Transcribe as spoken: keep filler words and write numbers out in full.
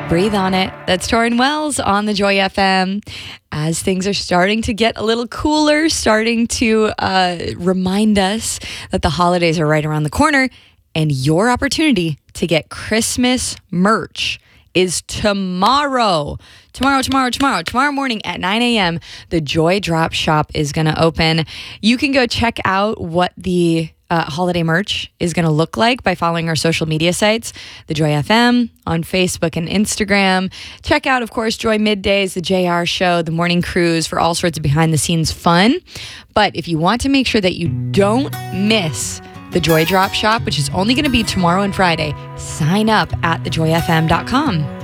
Breathe on It. That's Torrin Wells on the Joy F M. As things are starting to get a little cooler, starting to uh, remind us that the holidays are right around the corner, and your opportunity to get Christmas merch is tomorrow. Tomorrow, tomorrow, tomorrow, tomorrow morning at nine a.m., the Joy Drop Shop is going to open. You can go check out what the uh, holiday merch is going to look like by following our social media sites, the Joy F M on Facebook and Instagram. Check out, of course, Joy Middays, the J R Show, the Morning Cruise for all sorts of behind-the-scenes fun. But if you want to make sure that you don't miss the Joy Drop Shop, which is only going to be tomorrow and Friday, sign up at the joy f m dot com.